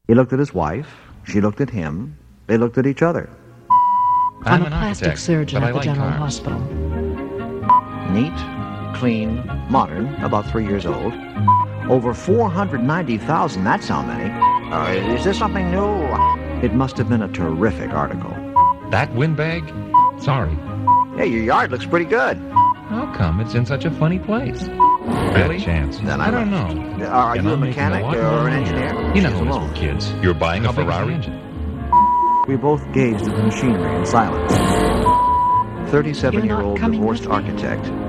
He looked at his wife. She looked at him. They looked at each other. I'm a plastic surgeon at the General Hospital. Neat, clean, modern, about 3 years old. Over 490,000, that's how many. Is this something new? It must have been a terrific article. That windbag? Sorry. Hey, your yard looks pretty good. How come it's in such a funny place? Really? Chance. Then I don't know. Are you a mechanic or an engineer? You know, when we're kids. You're buying a How big is the Ferrari? engine? We both gazed at the machinery in silence. You're 37-year-old not coming divorced with me? architect